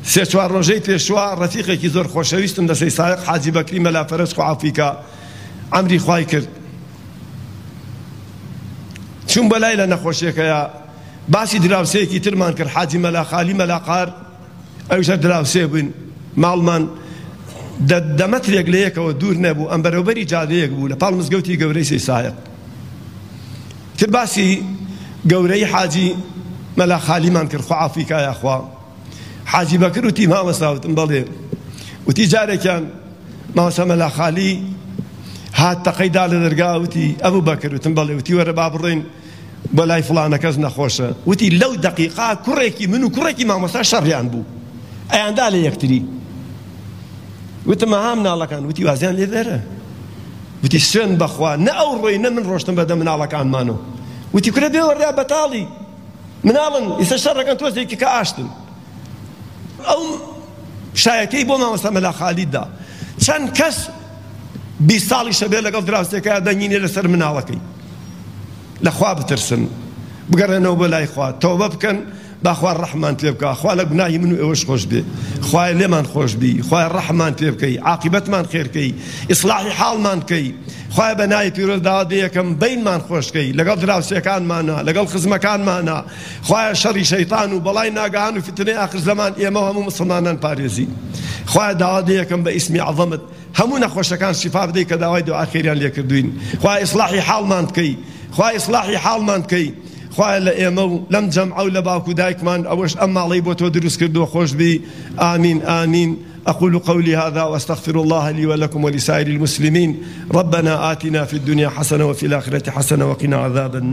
سێ چوار ڕۆژەی پێشوە ڕەفیقێکی زۆر خۆشەویستم لە سەیسایق حاجی بەکری مەلافەرەس خوعافیکە ئەمری خوای کرد چوون بەلای لە نەخۆشیەکەیە باسی دراوسەیەکی ترمان کرد حاجی مەلاخالی مەلاقار ئەویشە دراوسێ بووین ماڵمان دەمەترێک لە یەکەوە دوور نەبوو ئەم بەرەوبەری جادەیەک بوو لە پاڵ مزگەوتی گەورەی سەیسایق تر باسی گەورەی حاجی مەلاخالیمان کرد خوعافیکایە خوا حاجی بەکر وتی مامەساوتم بەڵێ وتی جارێکیان مامەسا مەلاخالی هات تەقەیدا لە دەرگا وتی ئەبوو بەکر وتم بەڵێ وتی وەرە با بڕۆین بۆ لای فڵانە کەس نەخۆشە وتی لەو دەقیقا کوڕێکی من و کوڕێکی مامەسا شەڕیان بوو ئەیاندا لە یەکتری وتم ئەها مناڵەکان وتی وازیان لێ دەرە وتی سوێن بەخوا نە ئەو ڕۆی نە من ڕۆشتم بەدە مناڵەکانمانەوە وتی کورە بێ وەردا بەتاڵی مناڵن ئیسە شەڕەکەن تۆزێکی کە ئاشتن ئەو شایەتەی بۆ مامەستا مەلاخالیدا چەند کەس 20 ساڵی شەبێ لەگەڵ دراوسێکەیە دەنگینێ لەسەر مناڵەکەی لە خوا بترسن بگەڕێنەوە بۆ لای خوا تەوبە بکەن با خوا ڕەحمان پێ بکە خوا لە گوناهی من و ئێوەش خۆش بێ خوای لێمان خۆش بی خوای ڕەحمان پێ بکەی عاقبەتمان خێرکەی ئیسلاحی حاڵمان کەی خوای بە ناوی پیرۆز داوات یەکەم بینمان خۆشکەی لەگەڵ دراوسێکانمانە لەگەڵ خزمەکانمانە خوای شەڕی شەیطان و بەڵای ناگەهان و فتنەی ئاخر زەمان ئێمە هەموو مسلمانان پارێزی خوای داوات یەکەم بە ئیسمی عەظەمت هەموو نەخۆشەکان شیفا بدەی کە داوای دوعا خێریان لێ کردوین خوای ئیسلاحی حاڵمان بکەی خوای ئیسلاحی حاڵمان بکەی خوای لە ئێمە و لەم جەمعە و لە باوک و دایکمان ئەوەش ئەم ماڵەی بۆ تۆ دروست کردووە خۆش بی ئامین ئامین أقول قولي هذا وأستغفر الله لي ولكم ولسائر المسلمين ربنا آتنا في الدنيا حسنة وفي الآخرة حسنة وقنا عذاب النار